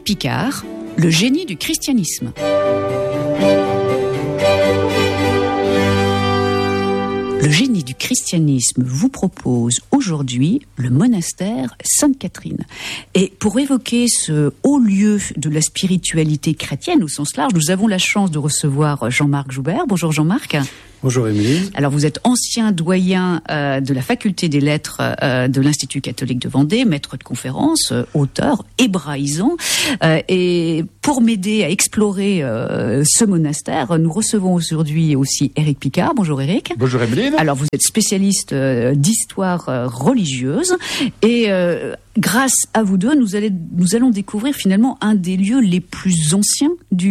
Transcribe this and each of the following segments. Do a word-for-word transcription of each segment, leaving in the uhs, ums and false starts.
Picard, le génie du christianisme. Le génie du christianisme vous propose aujourd'hui le monastère Sainte-Catherine. Et pour évoquer ce haut lieu de la spiritualité chrétienne au sens large, nous avons la chance de recevoir Jean-Marc Joubert. Bonjour Jean-Marc. Bonjour Émilie. Alors vous êtes ancien doyen euh, de la faculté des lettres euh, de l'Institut catholique de Vendée, maître de conférences, euh, auteur, hébraïsant. Euh, et pour m'aider à explorer euh, ce monastère, nous recevons aujourd'hui aussi Éric Picard. Bonjour Éric. Bonjour Émilie. Alors vous êtes spécialiste euh, d'histoire euh, religieuse et euh, grâce à vous deux, nous, allez, nous allons découvrir finalement un des lieux les plus anciens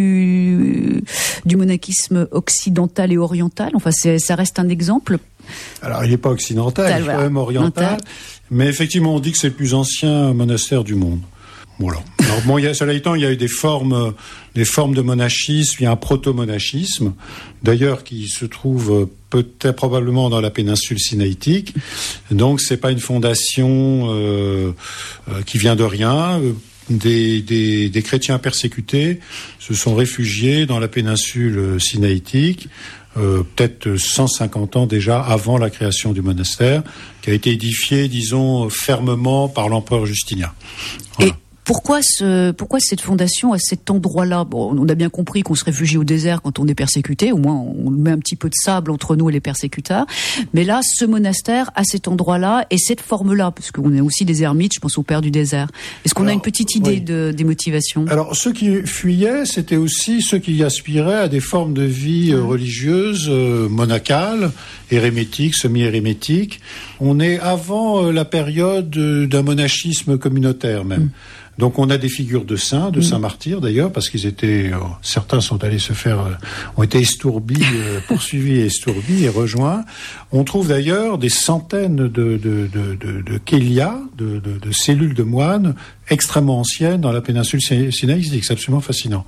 du, du monachisme occidental et oriental. Enfin, c'est, ça reste un exemple. Alors, il n'est pas occidental, il est quand même oriental. Mais effectivement, on dit que c'est le plus ancien monastère du monde. Voilà. Alors bon, il y a, cela étant, il y a eu des formes, des formes de monachisme. Il y a un proto-monachisme, d'ailleurs, qui se trouve peut-être probablement dans la péninsule sinaïtique. Donc, c'est pas une fondation euh, euh, qui vient de rien. Des, des, des chrétiens persécutés se sont réfugiés dans la péninsule sinaïtique. Euh, peut-être cent cinquante ans déjà avant la création du monastère, qui a été édifié, disons, fermement par l'empereur Justinien. Voilà. Et Pourquoi, ce, pourquoi cette fondation à cet endroit-là ? Bon, on a bien compris qu'on se réfugie au désert quand on est persécuté, au moins on met un petit peu de sable entre nous et les persécuteurs. Mais là, ce monastère à cet endroit-là et cette forme-là, parce qu'on est aussi des ermites, je pense au père du désert. Est-ce qu'on Alors, a une petite idée oui. de, des motivations ? Alors, ceux qui fuyaient, c'était aussi ceux qui aspiraient à des formes de vie euh, religieuses, euh, monacales, hérémétiques, semi-hérémétiques. On est avant euh, la période euh, d'un monachisme communautaire même. Mmh. Donc on a des figures de saints, de saints martyrs d'ailleurs, parce qu'ils étaient, euh, certains sont allés se faire, euh, ont été estourbis, euh, poursuivis et estourbis et rejoints. On trouve d'ailleurs des centaines de de de de, de kélias, de, de de cellules de moines extrêmement anciennes dans la péninsule sinaïtique. C'est absolument fascinant.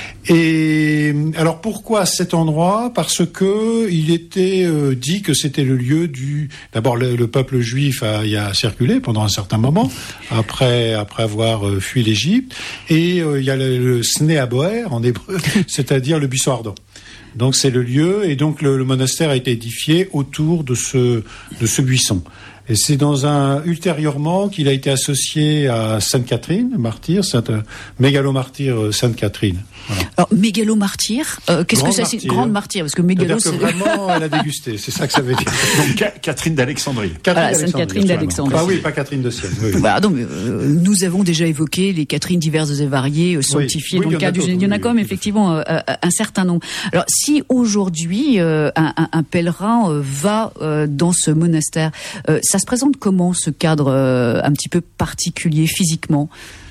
Et alors pourquoi cet endroit ? Parce que il était euh, dit que c'était le lieu du. D'abord le, le peuple juif a, y a circulé pendant un certain moment après après avoir euh, fui l'Égypte, et euh, il y a le, le Sné Aboer en hébreu, c'est-à-dire le buisson ardent. Donc c'est le lieu, et donc le, le monastère a été édifié autour de ce de ce buisson. Et c'est dans un ultérieurement qu'il a été associé à Sainte Catherine, martyr, Sainte mégalo-martyr Sainte Catherine. Voilà. Alors mégalo-martyr, euh, qu'est-ce grande que ça martyr. C'est grande martyr, parce que mégalo c'est que vraiment elle a dégusté, c'est ça que ça veut dire. Donc Catherine d'Alexandrie. Catherine voilà, Sainte Catherine d'Alexandrie. Ah oui, pas Catherine de Sienne. Oui, oui. Voilà, donc euh, nous avons déjà évoqué les Catherines diverses et variées, euh, sanctifiées oui, dans oui, le cas du. Il y en a quand même oui, effectivement euh, un certain nombre. Alors si aujourd'hui euh, un, un, un pèlerin euh, va euh, dans ce monastère, euh, ça se présente comment ce cadre euh, un petit peu particulier physiquement ?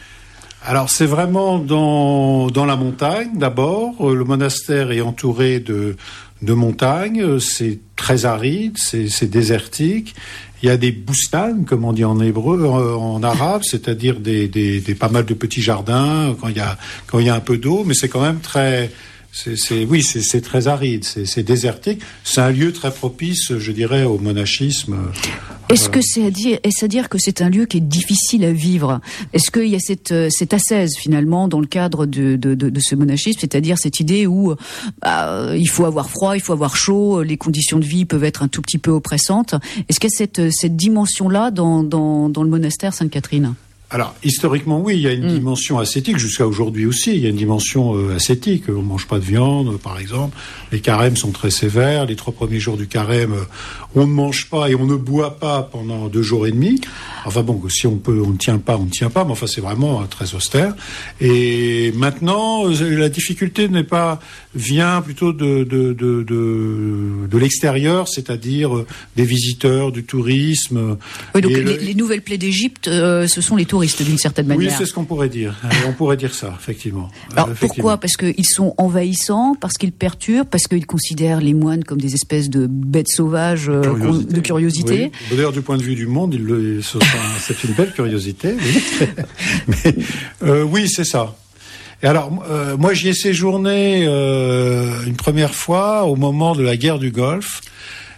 Alors c'est vraiment dans dans la montagne d'abord. Le monastère est entouré de de montagnes. C'est très aride, c'est c'est désertique. Il y a des boustanes, comme on dit en hébreu, en arabe, c'est-à-dire des des des pas mal de petits jardins quand il y a quand il y a un peu d'eau, mais c'est quand même très C'est, c'est, oui, c'est, c'est très aride, c'est, c'est désertique. C'est un lieu très propice, je dirais, au monachisme. Est-ce euh... que c'est à dire, est-ce à dire que c'est un lieu qui est difficile à vivre ? Est-ce qu'il y a cette, cette ascèse finalement dans le cadre de, de, de, de ce monachisme, c'est-à-dire cette idée où bah, il faut avoir froid, il faut avoir chaud, les conditions de vie peuvent être un tout petit peu oppressantes. Est-ce qu'il y a cette, cette dimension-là dans, dans, dans le monastère Sainte-Catherine ? Alors, historiquement, oui, il y a une mmh. dimension ascétique, jusqu'à aujourd'hui aussi, il y a une dimension euh, ascétique. On ne mange pas de viande, par exemple. Les carêmes sont très sévères. Les trois premiers jours du carême, euh, on ne mange pas et on ne boit pas pendant deux jours et demi. Enfin bon, si on peut, on ne tient pas, on ne tient pas, mais enfin, c'est vraiment euh, très austère. Et maintenant, euh, la difficulté n'est pas, vient plutôt de, de, de, de, de l'extérieur, c'est-à-dire euh, des visiteurs, du tourisme. Oui, donc les, le... les nouvelles plaies d'Égypte, euh, ce sont les touristes d'une certaine manière. Oui, c'est ce qu'on pourrait dire. On pourrait dire ça, effectivement. Alors euh, effectivement. Pourquoi ? Parce qu'ils sont envahissants, parce qu'ils perturbent, parce qu'ils considèrent les moines comme des espèces de bêtes sauvages euh, curiosité. de curiosité. Oui. D'ailleurs, du point de vue du monde, il le, ce sont, c'est une belle curiosité. Oui, Mais, euh, oui c'est ça. Et alors, euh, moi, j'y ai séjourné euh, une première fois au moment de la guerre du Golfe.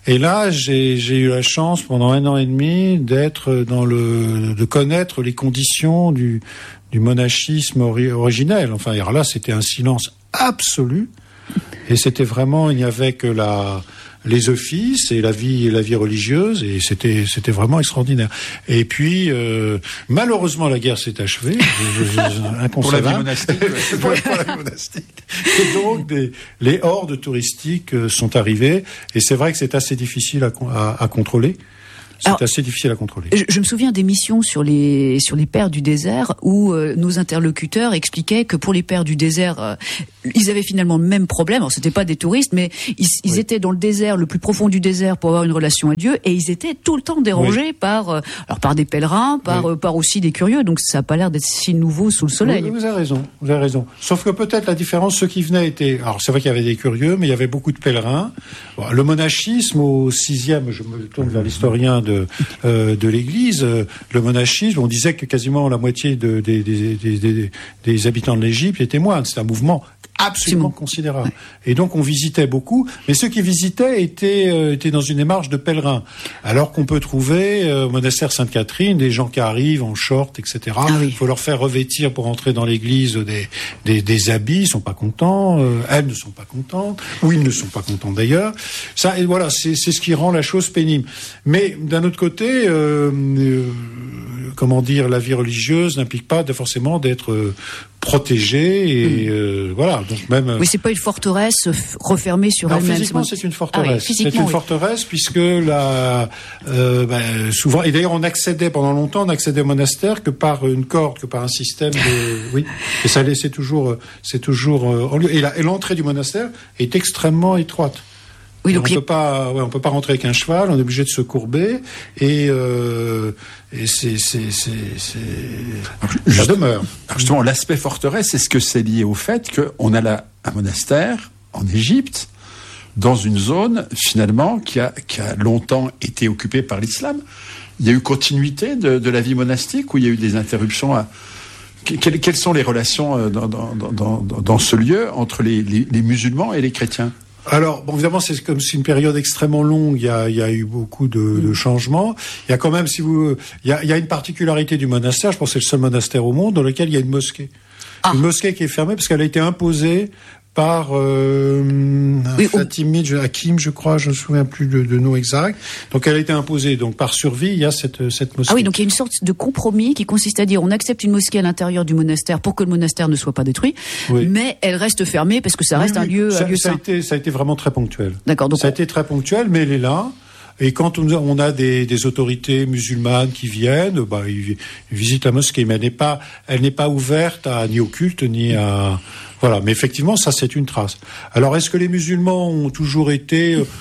Et là, j'ai, j'ai eu la chance pendant un an et demi d'être dans le, de connaître les conditions du, du monachisme ori- originel. Enfin, alors là, c'était un silence absolu. Et c'était vraiment, il n'y avait que la, les offices et la vie, la vie religieuse, et c'était, c'était vraiment extraordinaire. Et puis, euh, malheureusement, la guerre s'est achevée, inconcevable. Pour la vie monastique. pour, pour la vie monastique. Et donc, des, les hordes touristiques sont arrivées, et c'est vrai que c'est assez difficile à, à, à contrôler. C'est Alors, assez difficile à contrôler. Je, je me souviens d'émissions sur les sur les pères du désert où euh, nos interlocuteurs expliquaient que pour les pères du désert, euh, ils avaient finalement le même problème. Alors c'était pas des touristes, mais ils, ils oui. étaient dans le désert, le plus profond du désert, pour avoir une relation à Dieu, et ils étaient tout le temps dérangés oui. par euh, alors par des pèlerins, par oui. euh, par aussi des curieux. Donc ça a pas l'air d'être si nouveau sous le soleil. Oui, vous avez raison, vous avez raison. Sauf que peut-être la différence, ceux qui venaient étaient. Alors c'est vrai qu'il y avait des curieux, mais il y avait beaucoup de pèlerins. Bon, le monachisme au sixième, je me tourne vers l'historien de De, euh, de l'Église, euh, le monachisme, on disait que quasiment la moitié de, des, des, des, des, des habitants de l'Égypte étaient moines. C'est un mouvement absolument considérable. Ouais. Et donc on visitait beaucoup, mais ceux qui visitaient étaient, euh, étaient dans une démarche de pèlerins. Alors qu'on peut trouver euh, au monastère Sainte-Catherine des gens qui arrivent en short, et cetera. Il ah oui. faut leur faire revêtir pour entrer dans l'église des, des, des habits, ils sont pas contents, euh, elles ne sont pas contentes, ou ils ne sont pas contents d'ailleurs. Ça, et voilà, c'est, c'est ce qui rend la chose pénible. Mais d'un autre côté, euh, euh, comment dire, la vie religieuse n'implique pas de, forcément d'être euh, protégée et mmh. euh, voilà. Donc même. Oui, c'est pas une forteresse refermée sur alors, elle-même. Physiquement, c'est une forteresse. Ah oui, c'est une oui. forteresse puisque la euh, ben, souvent et d'ailleurs on accédait pendant longtemps, on accédait au monastère que par une corde, que par un système de oui. Et ça laissait toujours, c'est toujours en lieu. Et, la, et l'entrée du monastère est extrêmement étroite. Oui, donc on ne peut pas, ouais, on peut pas rentrer avec un cheval, on est obligé de se courber et, euh, et c'est, c'est, c'est, c'est... Alors, ça demeure. Alors justement, l'aspect forteresse, est-ce que c'est lié au fait qu'on a là un monastère en Égypte, dans une zone finalement qui a, qui a longtemps été occupée par l'islam? Il y a eu continuité de, de la vie monastique ou il y a eu des interruptions à... Quelles, quelles sont les relations dans, dans, dans, dans ce lieu entre les, les, les musulmans et les chrétiens? Alors, bon, évidemment, c'est comme c'est une période extrêmement longue. Il y a, il y a eu beaucoup de, mmh. de changements. Il y a quand même, si vous, il y a, il y a une particularité du monastère. Je pense que c'est le seul monastère au monde dans lequel il y a une mosquée. Ah. Une mosquée qui est fermée parce qu'elle a été imposée par euh, oui, Fatimide, oh. Hakim, je crois, je ne me souviens plus de, de nom exact. Donc elle a été imposée. Donc par survie, il y a cette, cette mosquée. Ah oui, donc il y a une sorte de compromis qui consiste à dire on accepte une mosquée à l'intérieur du monastère pour que le monastère ne soit pas détruit, oui. mais elle reste fermée parce que ça reste oui, oui. un lieu, ça, un lieu ça saint. A été, ça a été vraiment très ponctuel. D'accord. Donc ça a on... été très ponctuel, mais elle est là. Et quand on, on a des, des autorités musulmanes qui viennent, bah, ils, ils visitent la mosquée, mais elle n'est pas, elle n'est pas ouverte à, ni au culte, ni à... Voilà, mais effectivement, ça, c'est une trace. Alors, est-ce que les musulmans ont toujours été... Euh,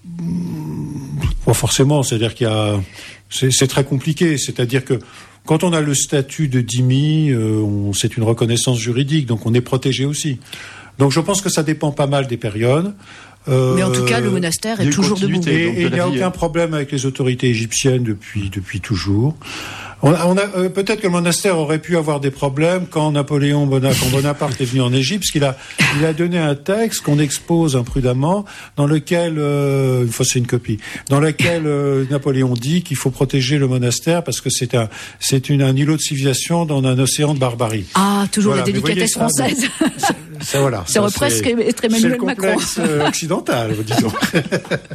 pas forcément, c'est-à-dire qu'il y a... C'est, c'est très compliqué, c'est-à-dire que quand on a le statut de dhimmi, euh, on, c'est une reconnaissance juridique, donc on est protégé aussi. Donc, je pense que ça dépend pas mal des périodes. Euh, mais en tout cas, le monastère est toujours debout. Et, et il n'y a aucun problème avec les autorités égyptiennes depuis, depuis toujours. On a, on a, euh, peut-être que le monastère aurait pu avoir des problèmes quand Napoléon Bonaparte, quand Bonaparte est venu en Égypte, parce qu'il a, il a donné un texte qu'on expose imprudemment, dans lequel, euh, une fois c'est une copie, dans lequel euh, Napoléon dit qu'il faut protéger le monastère parce que c'est un, c'est une, un îlot de civilisation dans un océan de barbarie. Ah, toujours voilà, la délicatesse française. Ça, ça, voilà. Ça, ça représente Emmanuel Macron. C'est le complexe occidental, disons.